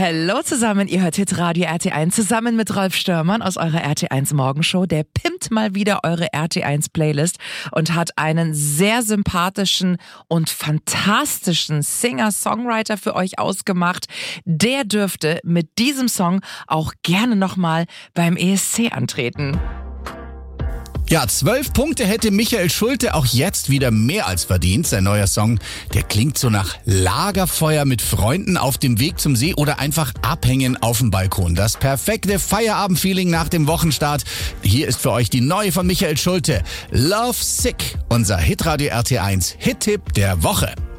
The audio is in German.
Hallo zusammen, ihr hört Hitradio RT1 zusammen mit Rolf Störmann aus eurer RT1 Morgenshow. Der pimmt mal wieder eure RT1 Playlist und hat einen sehr sympathischen und fantastischen Singer-Songwriter für euch ausgemacht. Der dürfte mit diesem Song auch gerne nochmal beim ESC antreten. Ja, 12 Punkte hätte Michael Schulte auch jetzt wieder mehr als verdient. Sein neuer Song, der klingt so nach Lagerfeuer mit Freunden auf dem Weg zum See oder einfach abhängen auf dem Balkon. Das perfekte Feierabendfeeling nach dem Wochenstart. Hier ist für euch die neue von Michael Schulte. Love Sick, unser Hitradio RT1 Hit-Tipp der Woche.